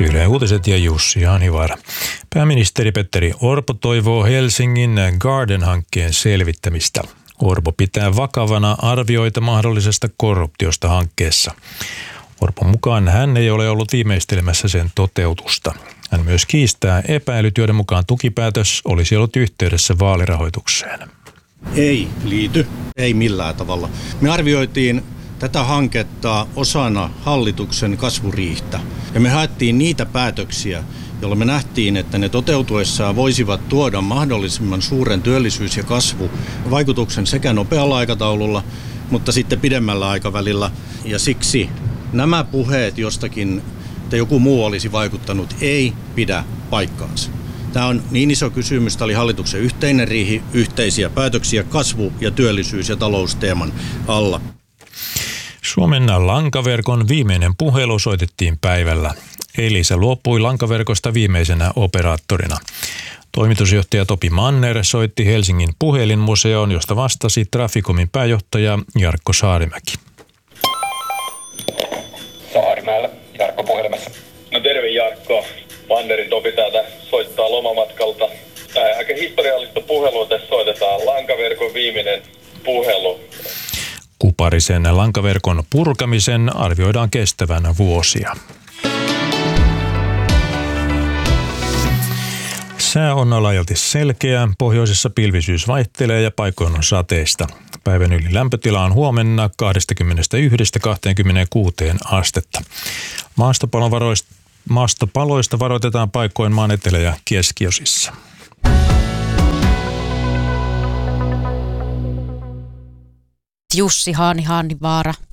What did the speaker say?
Yle Uutiset ja Jussi Haanivaara. Pääministeri Petteri Orpo toivoo Helsingin Garden-hankkeen selvittämistä. Orpo pitää vakavana arvioita mahdollisesta korruptiosta hankkeessa. Orpon mukaan hän ei ole ollut viimeistelemässä sen toteutusta. Hän myös kiistää epäilyt, joiden mukaan tukipäätös olisi ollut yhteydessä vaalirahoitukseen. Ei liity, ei millään tavalla. Me arvioitiin tätä hanketta osana hallituksen kasvuriihtä ja me haettiin niitä päätöksiä, joilla me nähtiin, että ne toteutuessaan voisivat tuoda mahdollisimman suuren työllisyys- ja kasvuvaikutuksen sekä nopealla aikataululla, mutta sitten pidemmällä aikavälillä. Ja siksi nämä puheet jostakin, että joku muu olisi vaikuttanut, ei pidä paikkaansa. Tämä on niin iso kysymys, tämä oli hallituksen yhteinen riihi, yhteisiä päätöksiä kasvu- ja työllisyys- ja talousteeman alla. Suomen lankaverkon viimeinen puhelu soitettiin päivällä. Elisa luopui lankaverkosta viimeisenä operaattorina. Toimitusjohtaja Topi Manner soitti Helsingin puhelinmuseoon, josta vastasi Traficomin pääjohtaja Jarkko Saarimäki. Saarimäellä, Jarkko puhelimessa. No terve Jarkko. Mannerin Topi täältä soittaa lomamatkalta. Aika historiallista puhelua tässä soitetaan. Lankaverkon viimeinen puhelu. Kuparisen lankaverkon purkamisen arvioidaan kestävän vuosia. Sää on laajalti selkeä, pohjoisessa pilvisyys vaihtelee ja paikoin on sateista. Päivän yli lämpötila on huomenna 21–26 astetta. Maastopaloista varoitetaan paikoin maan etelä- ja keskiosissa. Jussi Haanivaara.